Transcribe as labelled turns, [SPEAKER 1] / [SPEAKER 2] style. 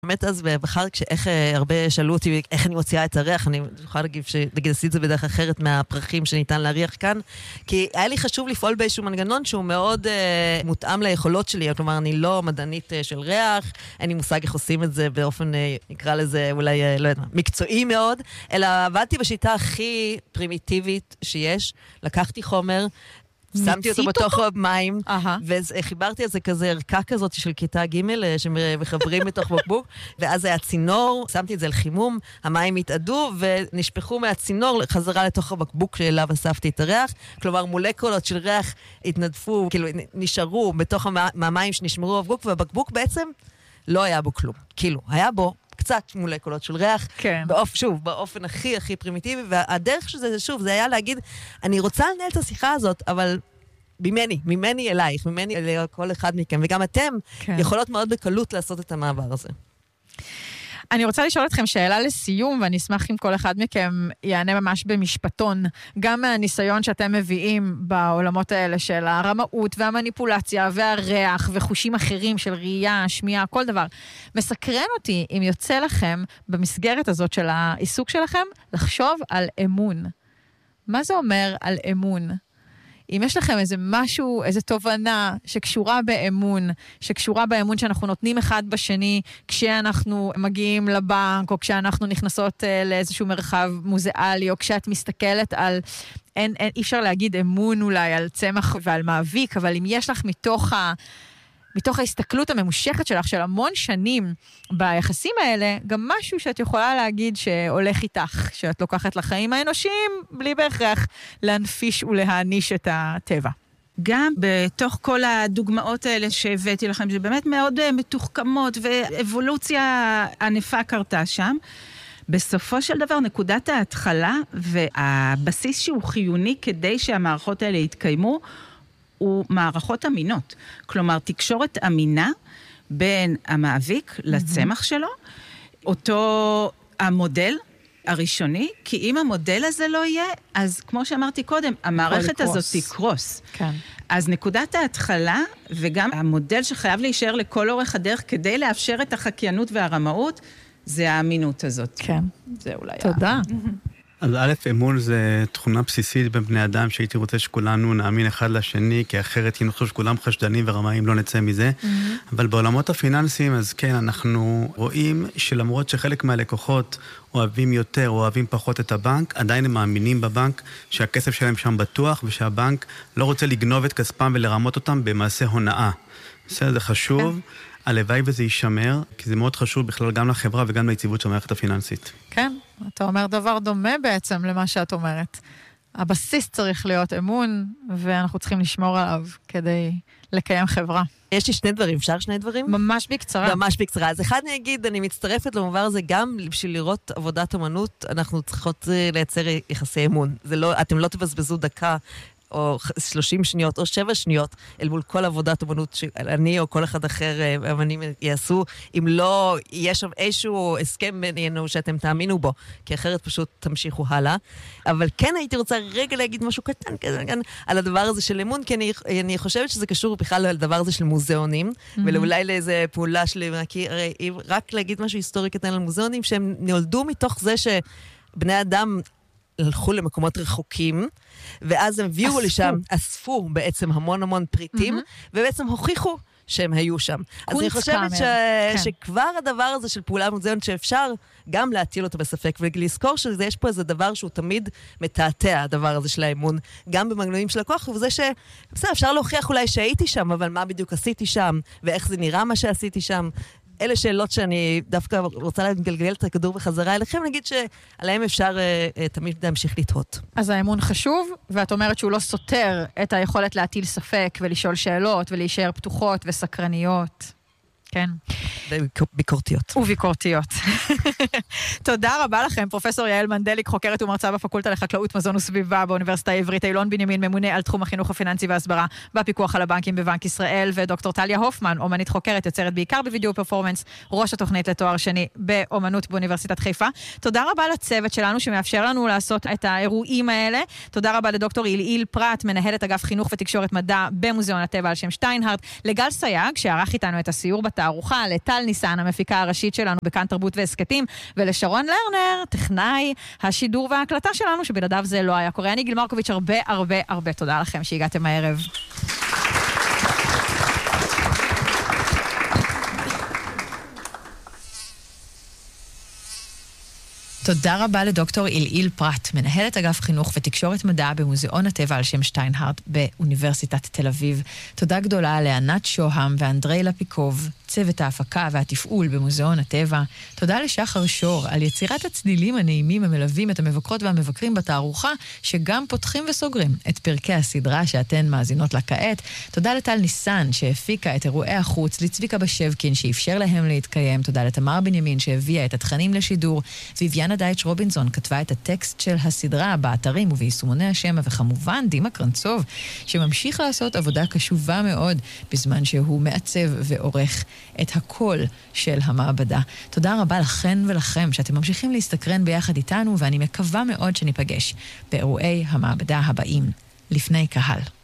[SPEAKER 1] באמת אז בחר, איך הרבה שאלו אותי איך אני מוציאה את הריח, אני יכולה להגיד עשיתי את זה בדרך אחרת מהפרחים שניתן להריח כאן, כי היה לי חשוב לפעול באיזשהו מנגנון שהוא מאוד מותאם ליכולות שלי, כלומר אני לא מדענית של ריח, אין לי מושג איך עושים את זה באופן, נקרא לזה אולי, לא יודע, מקצועי מאוד, אלא עבדתי בשיטה הכי פרימיטיבית שיש, לקחתי חומר, שמתי אותו בתוך מים, וחיברתי איזה כזה ערכה כזאת של כיתה ג' שמחברים בתוך בקבוק, ואז היה צינור, שמתי את זה על חימום, המים התאדו, ונשפכו מהצינור חזרה לתוך הבקבוק שאליו אספתי את הריח, כלומר מולקולות של ריח התנדפו, כאילו נשארו בתוך המים שנשמרו בבקבוק, והבקבוק בעצם לא היה בו כלום, כאילו, היה בו קצת מולקולות של ריח, שוב, באופן הכי פרימיטיבי, והדרך שזה, שוב, זה היה להגיד, אני רוצה לנהל את השיחה הזאת, אבל ממני אלייך, ממני לכל אחד מכם, וגם אתם יכולות מאוד בקלות לעשות את המעבר הזה.
[SPEAKER 2] אני רוצה לשאול אתכם שאלה לסיום, ואני אשמח אם כל אחד מכם יענה ממש במשפטון, גם מהניסיון שאתם מביאים בעולמות האלה של הרמאות והמניפולציה והריח וחושים אחרים של ראייה, שמיעה, כל דבר. מסקרן אותי אם יוצא לכם במסגרת הזאת של העיסוק שלכם, לחשוב על אמון. מה זה אומר על אמון? אם יש לכם איזה משהו, איזה תובנה שקשורה באמון, שקשורה באמון שאנחנו נותנים אחד בשני, כשאנחנו מגיעים לבנק, או כשאנחנו נכנסות לאיזשהו מרחב מוזיאלי, או כשאת מסתכלת על, אי אפשר להגיד אמון אולי על צמח ועל מאביק, אבל אם יש לך מתוך ההסתכלות הממושכת שלך, של המון שנים ביחסים האלה, גם משהו שאת יכולה להגיד שהולך איתך, שאת לוקחת לחיים האנושיים, בלי בהכרח להנפיש ולהעניש את הטבע.
[SPEAKER 3] גם בתוך כל הדוגמאות האלה שהבאתי לכם, זה באמת מאוד מתוחכמות, ואבולוציה ענפה קרתה שם. בסופו של דבר, נקודת ההתחלה, והבסיס שהוא חיוני כדי שהמערכות האלה יתקיימו, הוא מערכות אמינות. כלומר, תקשורת אמינה בין המאביק לצמח שלו, אותו המודל הראשוני, כי אם המודל הזה לא יהיה, אז כמו שאמרתי קודם, המערכת הזאת תקרוס.
[SPEAKER 2] כן.
[SPEAKER 3] אז נקודת ההתחלה, וגם המודל שחייב להישאר לכל אורך הדרך, כדי לאפשר את החקיינות והרמאות, זה האמינות הזאת.
[SPEAKER 2] כן.
[SPEAKER 3] זה אולי...
[SPEAKER 2] תודה.
[SPEAKER 4] אז א', אמון זה תכונה בסיסית בין בני אדם, שהייתי רוצה שכולנו נאמין אחד לשני, כי אחרת אם נחשוב שכולם חשדנים ורמאים לא נצא מזה. אבל בעולמות הפיננסיים, אז כן, אנחנו רואים שלמרות שחלק מהלקוחות אוהבים יותר או אוהבים פחות את הבנק, עדיין הם מאמינים בבנק שהכסף שלהם שם בטוח, ושהבנק לא רוצה לגנוב את כספם ולרמות אותם במעשה הונאה. בסדר, זה חשוב. הלוואי וזה יישמר, כי זה מאוד חשוב בכלל גם לחברה וגם ליציבות של המערכת הפיננסית.
[SPEAKER 2] כן, אתה אומר דבר דומה בעצם למה שאת אומרת. הבסיס צריך להיות אמון, ואנחנו צריכים לשמור עליו כדי לקיים חברה.
[SPEAKER 1] יש לי שני דברים, אפשר שני דברים?
[SPEAKER 2] ממש בקצרה.
[SPEAKER 1] ממש בקצרה. אז אחד אני אגיד, אני מצטרפת למעבר הזה, גם בשביל לראות עבודת אמנות, אנחנו צריכות לייצר יחסי אמון. אתם לא תבזבזו דקה, או 30 שניות, או 7 שניות, אל מול כל עבודת אמנות שאני או כל אחד אחר אמנים יעשו, אם לא יש שם איזשהו הסכם בינינו שאתם תאמינו בו, כי אחרת פשוט תמשיכו הלאה. אבל כן הייתי רוצה רגע להגיד משהו קטן על הדבר הזה של אמון, כי אני חושבת שזה קשור בכלל לדבר הזה של מוזיאונים, ואולי לאיזה פעולה שלי, כי רק להגיד משהו היסטורי קטן על מוזיאונים, שהם נולדו מתוך זה שבני אדם הלכו למקומות רחוקים, ואז הם הביאו לשם, אספו בעצם המון פריטים, ובעצם הוכיחו שהם היו שם. אז אני חושבת שכבר הדבר הזה של פעולה מוזיאונית שאפשר גם להטיל אותו בספק, ולזכור שיש פה איזה דבר שהוא תמיד מתעתע, הדבר הזה של האמון, גם במנגנונים של הכוח, וזה אפשר להוכיח אולי שהייתי שם, אבל מה בדיוק עשיתי שם, ואיך זה נראה מה שעשיתי שם. אלה שאלות שאני דווקא רוצה לגלגל את הכדור בחזרה אליכם, נגיד שעליהם אפשר תמיד להמשיך לתהות.
[SPEAKER 2] אז האמון חשוב, ואת אומרת שהוא לא סותר את היכולת להטיל ספק ולשאול שאלות ולהישאר פתוחות וסקרניות. כן.
[SPEAKER 1] וביקורתיות.
[SPEAKER 2] וביקורתיות. תודה רבה לכם, פרופסור יעל מנדליק, חוקרת ומרצה בפקולטה לחקלאות, מזון וסביבה באוניברסיטה העברית, אילון בנימין, ממונה על תחום החינוך הפיננסי והסברה בפיקוח על הבנקים בבנק ישראל, ודוקטור טליה הופמן, אומנית חוקרת, יוצרת בעיקר בווידאו פרפורמנס, ראש התוכנית לתואר שני באומנות באוניברסיטת חיפה. תודה רבה לצוות שלנו שמאפשר לנו לעשות את האירועים האלה. תודה רבה לדוקטור איליל פרט, מנהלת אגף חינוך ותקשורת מדע במוזיאון הטבע על שם שטיינהרט, לגל סייג, שערך איתנו את הסיור התערוכה, לטל ניסן, המפיקה הראשית שלנו בכאן תרבות והסקטים, ולשרון לרנר, טכנאי השידור וההקלטה שלנו, שבלעדיו זה לא היה קורה. אני גיל מרקוביץ', הרבה תודה לכם שהגעתם הערב. תודה רבה לדוקטור איליל פרט, מנהלת אגף חינוך ותקשורת מדע במוזיאון הטבע על שם שטיינהרט באוניברסיטת תל אביב. תודה גדולה לענת שוהם ואנדרי לפיקוב, צוות ההפקה והתפעול במוזיאון הטבע. תודה לשחר שור על יצירת הצלילים הנעימים המלווים את המבקרות והמבקרים בתערוכה, שגם פותחים וסוגרים את פרקי הסדרה שאתן מאזינות לה כעת. תודה לטל ניסן שהפיקה את אירועי החוץ, לצביקה בשבקין שאפשר להם להתקיים. תודה לתמר בנימין שהביאה את התכנים לשידור. ויביאנה דייטש רובינזון כתבה את הטקסט של הסדרה באתרים וביישומוני השמע, וכמובן דימה קרנצוב שממשיך לעשות עבודה קשובה מאוד בזמן שהוא מעצב ועורך את הקול של המעבדה. תודה רבה לכן ולכם שאתם ממשיכים להסתקרן ביחד איתנו, ואני מקווה מאוד שניפגש באירועי המעבדה הבאים לפני קהל.